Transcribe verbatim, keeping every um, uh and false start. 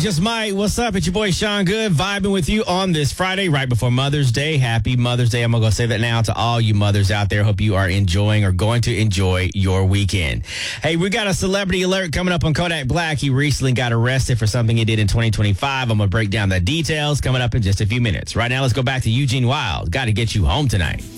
just might. What's up? It's your boy Sean Good vibing with you on this Friday right before Mother's Day. Happy Mother's Day. I'm going to go say that now to all you mothers out there. Hope you are enjoying or going to enjoy your weekend. Hey, we got a celebrity alert coming up on Kodak Black. He recently got arrested for something he did in twenty twenty-five. I'm going to break down the details coming up in just a few minutes. Right now, let's go back to Eugene Wild. Got to get you home tonight.